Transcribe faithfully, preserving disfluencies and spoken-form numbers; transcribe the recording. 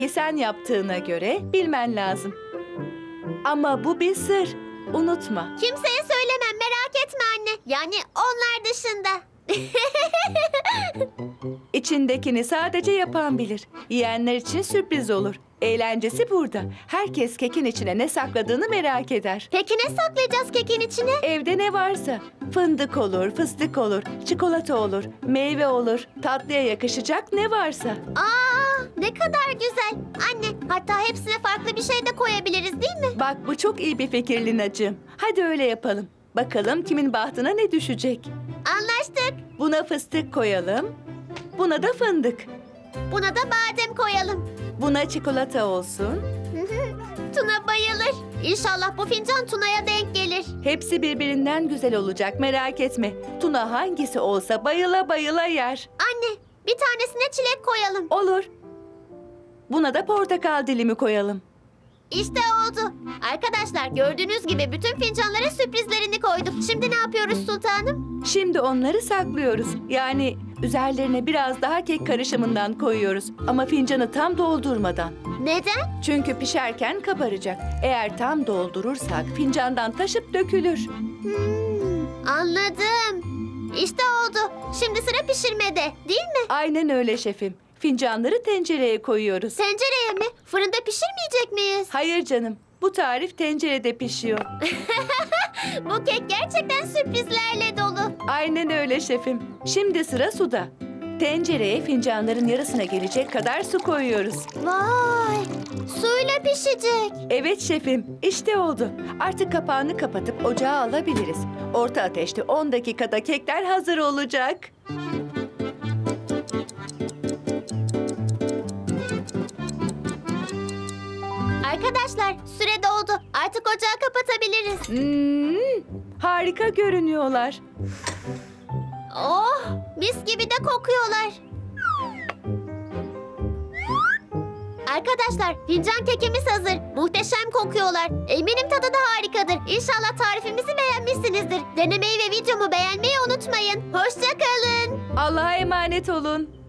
Sen yaptığına göre bilmen lazım. Ama bu bir sır. Unutma. Kimseye söylemem, merak etme anne. Yani onlar dışında. İçindekini sadece yapan bilir. Yiyenler için sürpriz olur. Eğlencesi burada. Herkes kekin içine ne sakladığını merak eder. Peki ne saklayacağız kekin içine? Evde ne varsa. Fındık olur, fıstık olur, çikolata olur, meyve olur. Tatlıya yakışacak ne varsa. Aa, ne kadar güzel. Anne, hatta hepsine farklı bir şey de koyabiliriz değil mi? Bak bu çok iyi bir fikir Linacığım. Hadi öyle yapalım. Bakalım kimin bahtına ne düşecek. Anlaştık. Buna fıstık koyalım. Buna da fındık. Buna da badem koyalım. Buna çikolata olsun. Tuna bayılır. İnşallah bu fincan Tuna'ya denk gelir. Hepsi birbirinden güzel olacak, merak etme. Tuna hangisi olsa bayıla bayıla yer. Anne, bir tanesine çilek koyalım. Olur. Buna da portakal dilimi koyalım. İşte oldu. Arkadaşlar, gördüğünüz gibi bütün fincanlara sürprizlerini koyduk. Şimdi ne yapıyoruz sultanım? Şimdi onları saklıyoruz. Yani üzerlerine biraz daha kek karışımından koyuyoruz. Ama fincanı tam doldurmadan. Neden? Çünkü pişerken kabaracak. Eğer tam doldurursak fincandan taşıp dökülür. Hmm, anladım. İşte oldu. Şimdi sıra pişirmede, değil mi? Aynen öyle şefim. Fincanları tencereye koyuyoruz. Tencereye mi? Fırında pişirmeyecek miyiz? Hayır canım. Bu tarif tencerede pişiyor. Bu kek gerçekten sürprizlerle dolu. Aynen öyle şefim. Şimdi sıra suda. Tencereye fincanların yarısına gelecek kadar su koyuyoruz. Vay! Suyla pişecek. Evet şefim, işte oldu. Artık kapağını kapatıp ocağa alabiliriz. Orta ateşte on dakikada kekler hazır olacak. Arkadaşlar, süre doldu. Artık ocağı kapatabiliriz. Hmm, harika görünüyorlar. Oh, mis gibi de kokuyorlar. Arkadaşlar, fincan kekimiz hazır. Muhteşem kokuyorlar. Eminim tadı da harikadır. İnşallah tarifimizi beğenmişsinizdir. Denemeyi ve videomu beğenmeyi unutmayın. Hoşça kalın. Allah'a emanet olun.